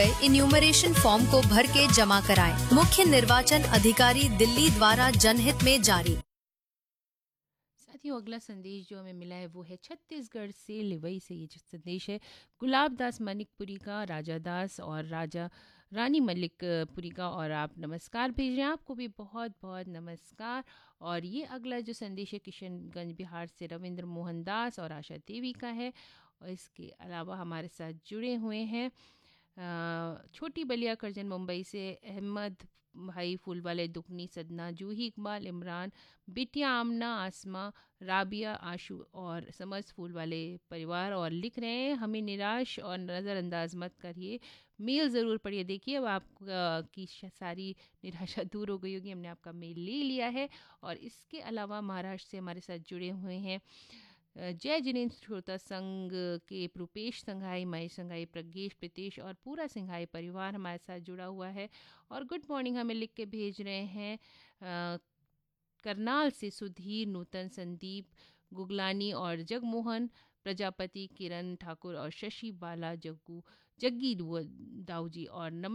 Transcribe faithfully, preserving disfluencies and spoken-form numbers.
Enumeration form को भर के जमा कराएं। मुख्य निर्वाचन अधिकारी दिल्ली द्वारा जनहित में जारी। साथियों, अगला संदेश जो हमें मिला है वो है छत्तीसगढ़ से, लिवई से। ये जो संदेश है गुलाब दास मनिकपुरी का, राजा दास और राजा रानी मलिकपुरी का, और आप नमस्कार भेज रहे हैं। आपको भी बहुत बहुत नमस्कार। और ये अगला जो संदेश है किशनगंज बिहार से रविंद्र मोहन दास और आशा देवी का है। और इसके अलावा हमारे साथ जुड़े हुए हैं अ, छोटी बलिया करजन मुंबई से अहमद भाई, फूल वाले दुकनी, सदना, जूही, इकबाल, इमरान, बिटिया, आमना, आसमा, राबिया, आशू और समस्त फूल वाले परिवार। और लिख रहे हैं हमें निराश और नज़रअंदाज मत करिए, मेल ज़रूर पढ़िए। देखिए अब आपकी सारी निराशा दूर हो गई होगी, हमने आपका मेल ले लिया है। और इसके अलावा महाराष्ट्र से हमारे साथ जुड़े हुए हैं जय जिनेन्द्र श्रोता संघ के रूपेश संघाई, महेश संघाई, प्रज्ञेश, प्रीतेश और पूरा सिंघाई परिवार हमारे साथ जुड़ा हुआ है। और गुड मॉर्निंग हमें लिख के भेज रहे हैं अ, करनाल से सुधीर, नूतन, संदीप गुगलानी और जगमोहन प्रजापति, किरण ठाकुर और शशि बाला, जग्गू, जग्गी दाऊ जी। और नमस्कार